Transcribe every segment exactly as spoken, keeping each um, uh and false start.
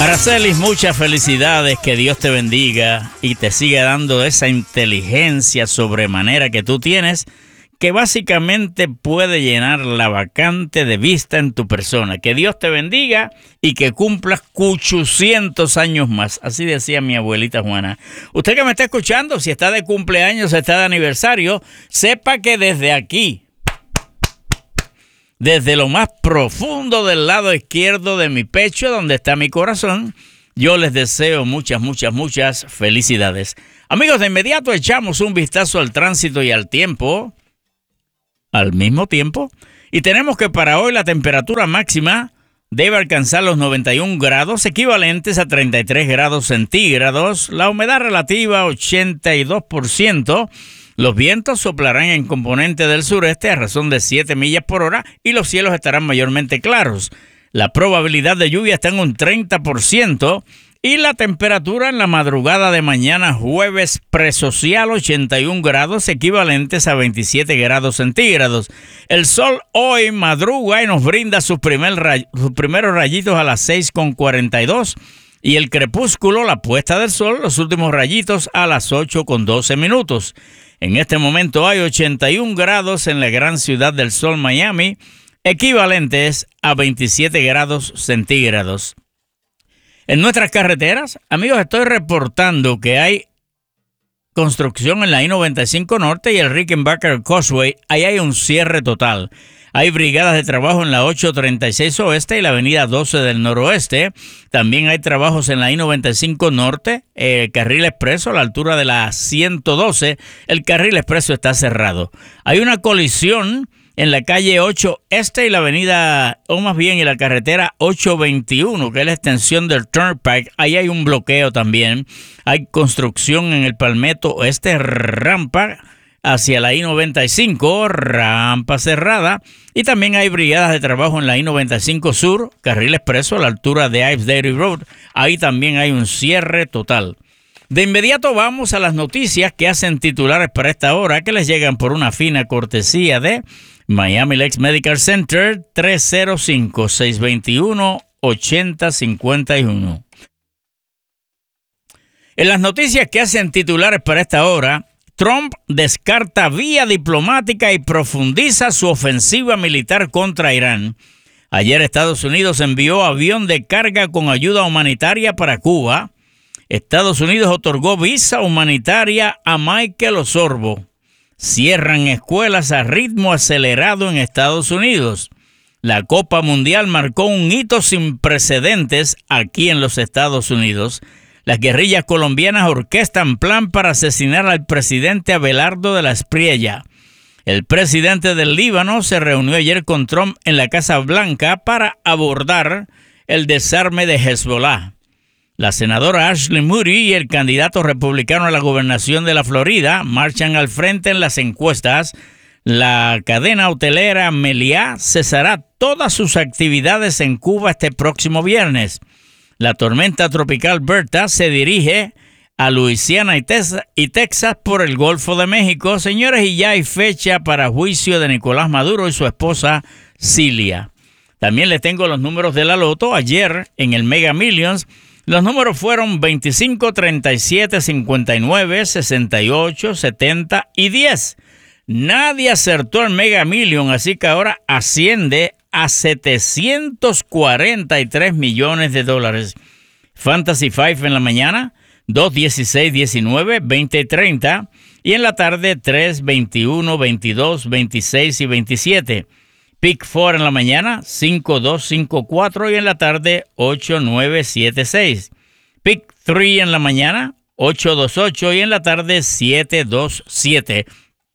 Aracelis, muchas felicidades, que Dios te bendiga y te siga dando esa inteligencia sobremanera que tú tienes, que básicamente puede llenar la vacante de vista en tu persona. Que Dios te bendiga y que cumplas ochocientos años más. Así decía mi abuelita Juana. Usted que me está escuchando, si está de cumpleaños, está de aniversario, sepa que desde aquí, desde lo más profundo del lado izquierdo de mi pecho, donde está mi corazón, yo les deseo muchas, muchas, muchas felicidades. Amigos, de inmediato echamos un vistazo al tránsito y al tiempo, al mismo tiempo, y tenemos que para hoy la temperatura máxima debe alcanzar los noventa y un grados, equivalentes a treinta y tres grados centígrados, la humedad relativa ochenta y dos por ciento, los vientos soplarán en componente del sureste a razón de siete millas por hora y los cielos estarán mayormente claros. La probabilidad de lluvia está en un treinta por ciento y la temperatura en la madrugada de mañana jueves presocial ochenta y un grados, equivalentes a veintisiete grados centígrados. El sol hoy madruga y nos brinda sus, primer ray- sus primeros rayitos a las seis con cuarenta y dos y el crepúsculo, la puesta del sol, los últimos rayitos a las ocho con doce minutos. En este momento hay ochenta y un grados en la gran ciudad del sol, Miami, equivalentes a veintisiete grados centígrados. En nuestras carreteras, amigos, estoy reportando que hay construcción en la I noventa y cinco Norte y el Rickenbacker Causeway. Ahí hay un cierre total. Hay brigadas de trabajo en la ocho treinta y seis Oeste y la avenida doce del Noroeste. También hay trabajos en la I noventa y cinco Norte, el carril expreso a la altura de la ciento doce. El carril expreso está cerrado. Hay una colisión en la calle ocho Este y la avenida, o más bien en la carretera ocho veintiuno, que es la extensión del Turnpike. Ahí hay un bloqueo también. Hay construcción en el Palmetto Oeste, rampa hacia la I noventa y cinco, rampa cerrada. Y también hay brigadas de trabajo en la I noventa y cinco Sur, carril expreso a la altura de Ives Dairy Road. Ahí también hay un cierre total. De inmediato vamos a las noticias que hacen titulares para esta hora, que les llegan por una fina cortesía de Miami Lakes Medical Center, tres cero cinco, seis dos uno, ocho cero cinco uno. En las noticias que hacen titulares para esta hora, Trump descarta vía diplomática y profundiza su ofensiva militar contra Irán. Ayer Estados Unidos envió avión de carga con ayuda humanitaria para Cuba. Estados Unidos otorgó visa humanitaria a Michael Osorbo. Cierran escuelas a ritmo acelerado en Estados Unidos. La Copa Mundial marcó un hito sin precedentes aquí en los Estados Unidos. Las guerrillas colombianas orquestan plan para asesinar al presidente Abelardo de la Espriella. El presidente del Líbano se reunió ayer con Trump en la Casa Blanca para abordar el desarme de Hezbollah. La senadora Ashley Moody y el candidato republicano a la gobernación de la Florida marchan al frente en las encuestas. La cadena hotelera Meliá cesará todas sus actividades en Cuba este próximo viernes. La tormenta tropical Berta se dirige a Luisiana y, Tesa- y Texas por el Golfo de México. Señores, y ya hay fecha para juicio de Nicolás Maduro y su esposa Cilia. También les tengo los números de la loto. Ayer en el Mega Millions, los números fueron veinticinco, treinta y siete, cincuenta y nueve, sesenta y ocho, setenta y diez. Nadie acertó el Mega Million, así que ahora asciende a setecientos cuarenta y tres millones de dólares. Fantasy cinco en la mañana, dos, dieciséis, diecinueve, veinte y treinta. Y en la tarde, tres, veintiuno, veintidós, veintiséis y veintisiete. Pick cuatro en la mañana, cinco, dos, cinco, cuatro. Y en la tarde, ocho, nueve, siete, seis. Pick tres en la mañana, ocho, dos, ocho. Y en la tarde, siete, dos, siete.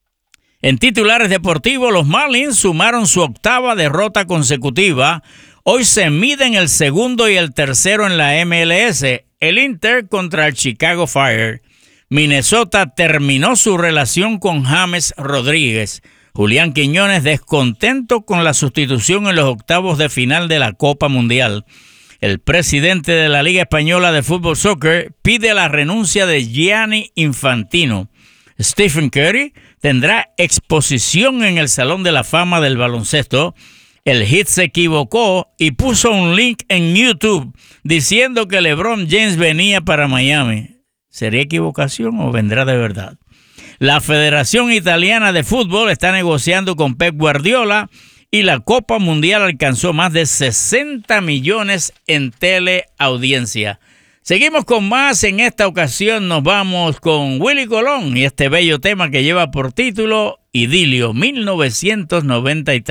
En titulares deportivos, los Marlins sumaron su octava derrota consecutiva. Hoy se miden el segundo y el tercero en la M L S, el Inter contra el Chicago Fire. Minnesota terminó su relación con James Rodríguez. Julián Quiñones descontento con la sustitución en los octavos de final de la Copa Mundial. El presidente de la Liga Española de Fútbol Soccer pide la renuncia de Gianni Infantino. Stephen Curry tendrá exposición en el Salón de la Fama del baloncesto. El Heat se equivocó y puso un link en YouTube diciendo que LeBron James venía para Miami. ¿Sería equivocación o vendrá de verdad? La Federación Italiana de Fútbol está negociando con Pep Guardiola y la Copa Mundial alcanzó más de sesenta millones en teleaudiencia. Seguimos con más. En esta ocasión nos vamos con Willy Colón y este bello tema que lleva por título Idilio mil novecientos noventa y tres.